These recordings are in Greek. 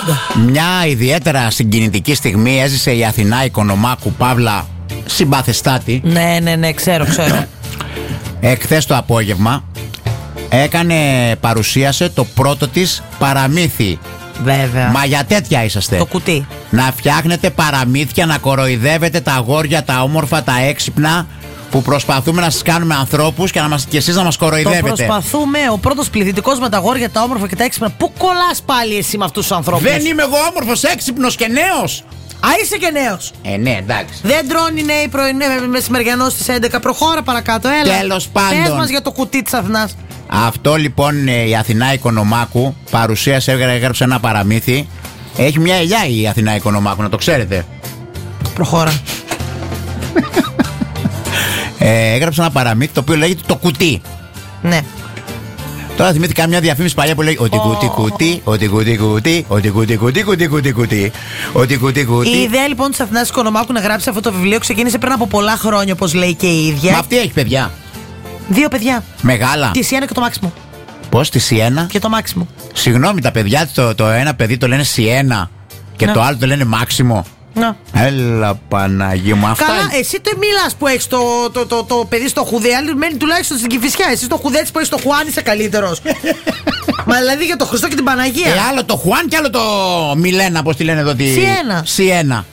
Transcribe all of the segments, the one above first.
Μια ιδιαίτερα συγκινητική στιγμή έζησε η Αθηνά Οικονομάκου, Παύλα συμπαθεστάτη. Ναι, ξέρω. Εχθές το απόγευμα παρουσίασε το πρώτο της παραμύθι. Βέβαια. Μα για τέτοια είσαστε. Το κουτί. Να φτιάχνετε παραμύθια, να κοροϊδεύετε τα αγόρια, τα όμορφα, τα έξυπνα, που προσπαθούμε να σας κάνουμε ανθρώπους και εσείς να μας κοροϊδεύετε. Το προσπαθούμε, ο πρώτος πληθυντικός με τα αγόρια, τα όμορφα και τα έξυπνα. Πού κολλάς πάλι εσύ με αυτούς τους ανθρώπους? Δεν είμαι εγώ όμορφος, έξυπνος και νέος. Α, είσαι και νέος. Ναι, εντάξει. Δεν τρώνε οι νέοι μεσημεριανό στις 11. Προχώρα παρακάτω, έλα. Τέλος πάντων. Πες μας για το κουτί της Αθηνάς. Αυτό λοιπόν η Αθηνά Οικονομάκου παρουσίασε, έγραψε ένα παραμύθι. Έχει μια ελιά η Αθηνά Οικονομάκου, να το ξέρετε. Προχώρα. Έγραψε ένα παραμύθι το οποίο λέγεται Το Κουτί. Ναι. Τώρα θυμήθηκα μια διαφήμιση παλιά που λέει ότι κουτί κουτί, ότι κουτί κουτί, ότι κουτί κουτί κουτί κουτί κουτί, ότι κουτί κουτί. Η ιδέα λοιπόν της Αθηνάς Οικονομάκου να γράψει αυτό το βιβλίο ξεκίνησε πριν από πολλά χρόνια, όπως λέει και η ίδια. Μα αυτή έχει παιδιά. 2 παιδιά. Μεγάλα. Τη Σιένα και το Μάξιμο. Πώς, τη Σιένα? Και το Μάξιμο. Συγγνώμη, τα παιδιά το ένα παιδί το λένε Σιένα και το άλλο το λένε Μάξιμο. Να. Έλα Παναγία μου, αυτά. Καλά, εσύ το μιλάς που έχεις το παιδί στο Χουδέ, άλλη μένει τουλάχιστον στην Κηφισιά. Εσύ στο Χουδέ που έχεις το Χουάν είσαι καλύτερος. Μα δηλαδή για το Χριστό και την Παναγία. Άλλο το Χουάν και άλλο το Μιλένα, πώς τη λένε εδώ. Σιένα.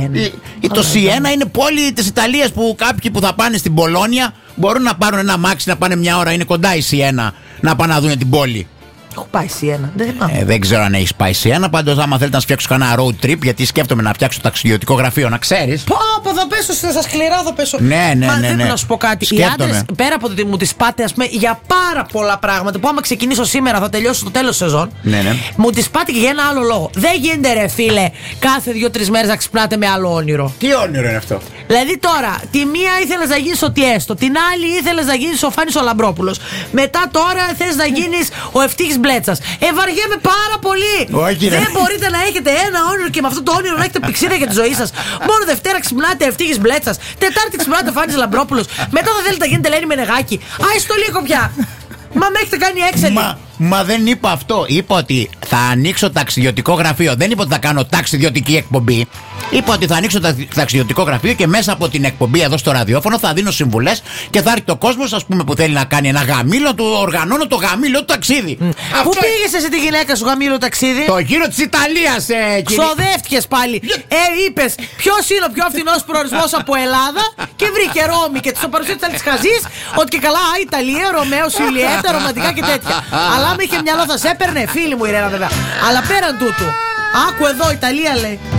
Το Σιένα είναι πόλη της Ιταλίας που κάποιοι που θα πάνε στην Πολόνια μπορούν να πάρουν ένα αμάξι να πάνε μια ώρα. Είναι κοντά η Σιένα να πάνε να δουν την πόλη. Έχω πάει Σιένα, δεν θυμάμαι. Δεν ξέρω αν έχει πάει Σιένα. Πάντως, άμα θέλετε να φτιάξω κανένα road trip, γιατί σκέφτομαι να φτιάξω ταξιδιωτικό γραφείο, να ξέρεις. Πω, θα πέσω στα σκληρά, θα πέσω. Ναι. Θέλω να σου πω κάτι. Οι άντρες, πέρα από το ότι μου τις πάτε, ας πούμε, για πάρα πολλά πράγματα που άμα ξεκινήσω σήμερα θα τελειώσω στο τέλος σεζόν. Ναι. Μου τις πάτε και για ένα άλλο λόγο. Δεν γίνεται, ρε φίλε, κάθε 2-3 μέρες να ξυπνάτε με άλλο όνειρο. Τι όνειρο είναι αυτό? Δηλαδή τώρα, τη μία ήθελες να γίνεις ο Τιέστο, την άλλη ήθελες να γίνεις ο Φάνης ο Λαμπρόπουλος. Μετά τώρα θες να γίνεις ο Ευτύχης Μπλέτσας. Βαριέμαι πάρα πολύ. Όχι, δεν μπορείτε να έχετε ένα όνειρο και με αυτό το όνειρο να έχετε πηξίδα για τη ζωή σας. Μόνο Δευτέρα ξυπνάτε Ευτύχης Μπλέτσας, Τετάρτη ξυπνάτε Φάνης Λαμπρόπουλος. Μετά θα θέλετε να γίνετε Ελένη Μενεγάκη. Άιστο λίγο πια. Μα με έχετε κάνει έξαλλη. Μα δεν είπα αυτό. Είπα ότι θα ανοίξω ταξιδιωτικό γραφείο. Δεν είπα ότι θα κάνω ταξιδιωτική εκπομπή. Είπα ότι θα ανοίξω ταξιδιωτικό γραφείο και μέσα από την εκπομπή εδώ στο ραδιόφωνο θα δίνω συμβουλές και θα έρθει ο κόσμος, ας πούμε, που θέλει να κάνει ένα γαμήλο, του οργανώνω το γαμήλο του ταξίδι. Πού πήγες εσύ τη γυναίκα σου γαμήλο ταξίδι? Το γύρο της Ιταλίας, Ξοδεύτηκες πάλι. Είπες ποιος είναι ο πιο φθηνός προορισμός από Ελλάδα και βρήκε Ρώμη και της παρουσίασε της Χαζής ότι και καλά Ιταλία, Ρωμαίο, Σιλιέτα, ρομαντικά και τέτοια. Αλλά άμα είχε μυαλό θα σε έπαιρνε, φίλη μου η Ρένα βέβαια. Αλλά πέραν τούτου, άκου εδώ Ιταλία λέει.